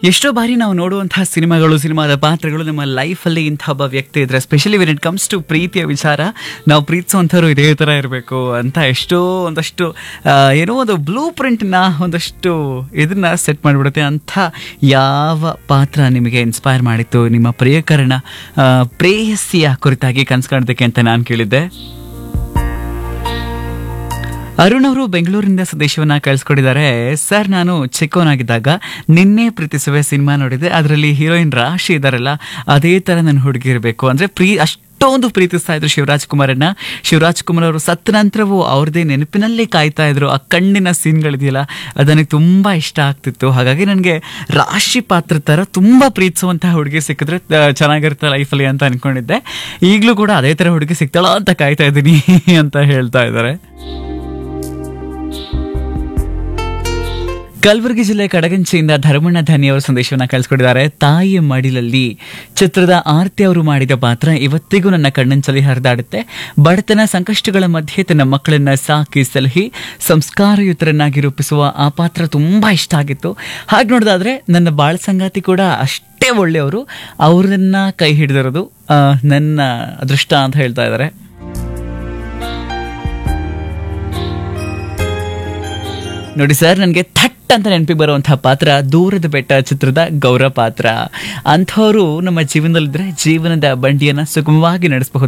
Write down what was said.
ಎಷ್ಟೋ ಬಾರಿ ನಾವು ನೋಡುವಂತಹ ಸಿನಿಮಾಗಳು, ಸಿನಿಮಾದ ಪಾತ್ರಗಳು ನಮ್ಮ ಲೈಫಲ್ಲಿ ಇಂಥ ಒಬ್ಬ ವ್ಯಕ್ತಿ ಇದ್ರೆ, specially when it comes to ಪ್ರೀತಿಯ ವಿಚಾರ, ನಾವು ಪ್ರೀತಿಸುವಂಥವ್ರು ಇದೇ ಥರ ಇರಬೇಕು ಅಂತ ಒಂದಷ್ಟು ಏನೋ ಒಂದು ಬ್ಲೂ ಪ್ರಿಂಟ್ನ ಒಂದಷ್ಟು ಇದನ್ನ ಸೆಟ್ ಮಾಡಿಬಿಡುತ್ತೆ. ಅಂಥ ಯಾವ ಪಾತ್ರ ನಿಮಗೆ ಇನ್ಸ್ಪೈರ್ ಮಾಡಿತ್ತು ನಿಮ್ಮ ಪ್ರಿಯಕರಣ ಪ್ರೇಯಸಿಯ ಕುರಿತಾಗಿ ಕನಸು ಕಾಣೋದಕ್ಕೆ ಅಂತ ನಾನು ಕೇಳಿದ್ದೆ. ಅರುಣ್ ಅವರು ಬೆಂಗಳೂರಿನಿಂದ ಸಂದೇಶವನ್ನ ಕಳಿಸ್ಕೊಟ್ಟಿದ್ದಾರೆ. ಸರ್, ನಾನು ಚಿಕ್ಕವನಾಗಿದ್ದಾಗ ನಿನ್ನೆ ಪ್ರೀತಿಸುವೆ ಸಿನಿಮಾ ನೋಡಿದೆ. ಅದರಲ್ಲಿ ಹೀರೋಯಿನ್ ರಾಶಿ ಇದ್ದಾರಲ್ಲ, ಅದೇ ಥರ ನನ್ನ ಹುಡುಗಿ ಇರಬೇಕು. ಅಂದರೆ ಅಷ್ಟೊಂದು ಪ್ರೀತಿಸ್ತಾ ಇದ್ರು ಶಿವರಾಜ್ ಕುಮಾರನ್ನ. ಶಿವರಾಜ್ ಕುಮಾರ್ ಅವರು ಸತ್ತ ನಂತರವೂ ಅವ್ರದ್ದೇ ನೆನಪಿನಲ್ಲೇ ಕಾಯ್ತಾ ಇದ್ರು. ಆ ಕಣ್ಣಿನ ಸೀನ್ಗಳಿದೆಯಲ್ಲ, ಅದು ನನಗೆ ತುಂಬ ಇಷ್ಟ ಆಗ್ತಿತ್ತು. ಹಾಗಾಗಿ ನನಗೆ ರಾಶಿ ಪಾತ್ರ ಥರ ತುಂಬ ಪ್ರೀತಿಸುವಂತಹ ಹುಡುಗಿ ಸಿಕ್ಕಿದ್ರೆ ಚೆನ್ನಾಗಿರುತ್ತೆ ಲೈಫಲ್ಲಿ ಅಂತ ಅನ್ಕೊಂಡಿದ್ದೆ. ಈಗಲೂ ಕೂಡ ಅದೇ ಥರ ಹುಡುಗಿ ಸಿಗ್ತಾಳ ಅಂತ ಕಾಯ್ತಾ ಇದ್ದೀನಿ ಅಂತ ಹೇಳ್ತಾ ಇದ್ದಾರೆ. ಕಲಬುರಗಿ ಜಿಲ್ಲೆ ಕಡಗಂಚಿಯಿಂದ ಧರ್ಮಣ್ಣ ಧನಿ ಅವರು ಸಂದೇಶವನ್ನು ಕಳಿಸ್ಕೊಟ್ಟಿದ್ದಾರೆ. ತಾಯಿಯ ಮಡಿಲಲ್ಲಿ ಚಿತ್ರದ ಆರ್ತಿ ಅವರು ಮಾಡಿದ ಪಾತ್ರ ಇವತ್ತಿಗೂ ನನ್ನ ಕಣ್ಣಂಚಲಿ ಹರಿದಾಡುತ್ತೆ. ಬಡತನ ಸಂಕಷ್ಟಗಳ ಮಧ್ಯೆ ತನ್ನ ಮಕ್ಕಳನ್ನ ಸಾಕಿ ಸಲಹಿ ಸಂಸ್ಕಾರಯುತರನ್ನಾಗಿ ರೂಪಿಸುವ ಆ ಪಾತ್ರ ತುಂಬಾ ಇಷ್ಟ ಆಗಿತ್ತು. ಹಾಗೆ ನೋಡೋದಾದ್ರೆ ನನ್ನ ಬಾಳ ಸಂಗಾತಿ ಕೂಡ ಅಷ್ಟೇ ಒಳ್ಳೆಯವರು. ಅವ್ರನ್ನ ಕೈ ಹಿಡಿದಿರೋದು ನನ್ನ ಅದೃಷ್ಟ ಅಂತ ಹೇಳ್ತಾ ಇದ್ದಾರೆ. ನೋಡಿ ಸರ್, ನನಗೆ ಥಟ್ ಅಂತ ನೆನಪಿಗೆ ಬರುವಂತಹ ಪಾತ್ರ ದೂರದ ಬೆಟ್ಟ ಚಿತ್ರದ ಗೌರ ಪಾತ್ರ. ಅಂಥವರು ನಮ್ಮ ಜೀವನದಲ್ಲಿದ್ದರೆ ಜೀವನದ ಬಂಡಿಯನ್ನು ಸುಗಮವಾಗಿ ನಡೆಸಬಹುದು.